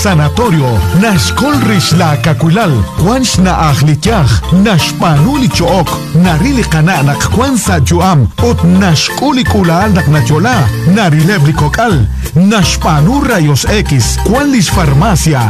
Sanatorio, Nashkol Rishla Kakulal, Kwansh na Akhlityach, Nashpanuli Chook, Narili Kana Nakwansa Juam, Ot Nashkuli Kulal Naknachola, Narilebli Kokal, Nashpanu Rayos X, Kwanlish Farmacia,